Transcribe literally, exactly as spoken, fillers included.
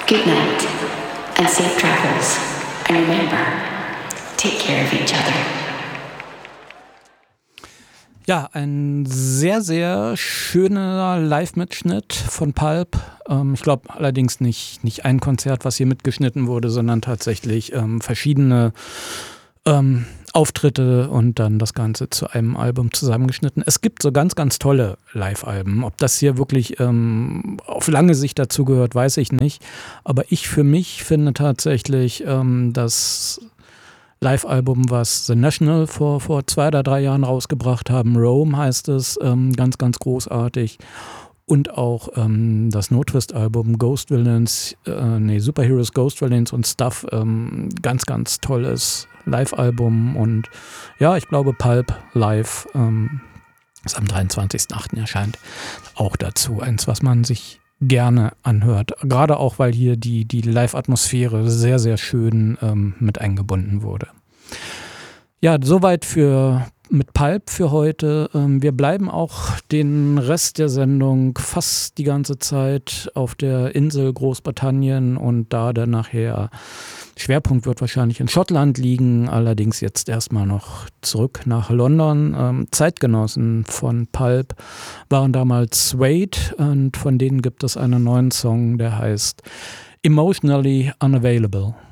Good night and safe travels. And remember, take care of each other. Ja, ein sehr, sehr schöner Live-Mitschnitt von Pulp. Ähm, ich glaube allerdings nicht, nicht ein Konzert, was hier mitgeschnitten wurde, sondern tatsächlich ähm, verschiedene ähm, Auftritte und dann das Ganze zu einem Album zusammengeschnitten. Es gibt so ganz, ganz tolle Live-Alben. Ob das hier wirklich ähm, auf lange Sicht dazu gehört, weiß ich nicht. Aber ich für mich finde tatsächlich, ähm, dass Live-Album, was The National vor, vor zwei oder drei Jahren rausgebracht haben. Rome heißt es, ähm, ganz, ganz großartig. Und auch ähm, das No Twist-Album Ghost Villains, äh, nee, Superheroes, Ghost Villains und Stuff, ähm, ganz, ganz tolles Live-Album. Und ja, ich glaube, Pulp Live, ähm, das am dreiundzwanzigsten achten erscheint, auch dazu. Eins, was man sich gerne anhört. Gerade auch, weil hier die, die Live-Atmosphäre sehr, sehr schön ähm, mit eingebunden wurde. Ja, soweit für mit Pulp für heute. Ähm, wir bleiben auch den Rest der Sendung fast die ganze Zeit auf der Insel Großbritannien und da dann nachher Schwerpunkt wird wahrscheinlich in Schottland liegen, allerdings jetzt erstmal noch zurück nach London. Ähm, Zeitgenossen von Pulp waren damals Suede und von denen gibt es einen neuen Song, der heißt Emotionally Unavailable.